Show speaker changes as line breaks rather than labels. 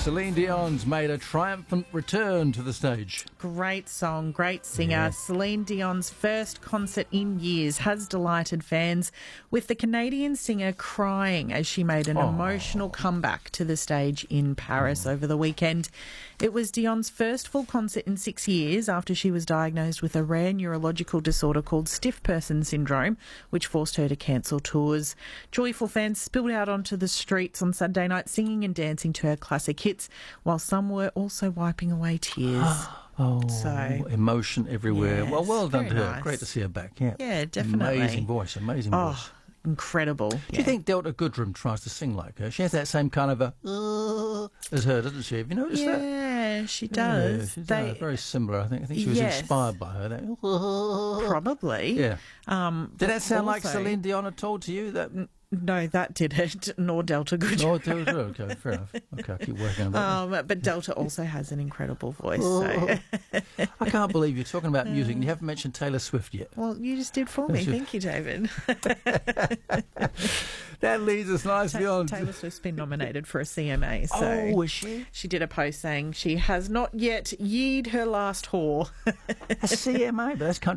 Celine Dion's made a triumphant return to the stage.
Great song, great singer.
Yeah.
Celine Dion's first concert in years has delighted fans, with the Canadian singer crying as she made an emotional comeback to the stage in Paris over the weekend. It was Dion's first full concert in 6 years after she was diagnosed with a rare neurological disorder called stiff person syndrome, which forced her to cancel tours. Joyful fans spilled out onto the streets on Saturday night singing and dancing to her classic hits, while some were also wiping away tears.
Emotion everywhere.
Yes,
Well done to
very
her.
nice.
Great to see her back. Yeah,
Yeah, definitely.
Amazing voice.
Oh, incredible.
Do you think Delta Goodrem tries to sing like her? She has that same kind of a as her, doesn't she? Have you noticed that?
Yeah, she does.
Yeah, she's very similar. I think she was inspired by her.
Probably.
Yeah. Did that sound like
also-
Celine Dion at all to you? That
No, that didn't, nor Delta Goodrem.
okay, fair enough. Okay, I'll keep working on that.
But Delta also has an incredible voice. So.
I can't believe you're talking about music and you haven't mentioned Taylor Swift yet.
Well, you just did for me. Thank you, David.
That leads us nicely on.
Taylor Swift's been nominated for a CMA. So
is she?
She did a post saying she has not yet yeed her last whore.
A CMA, but that's country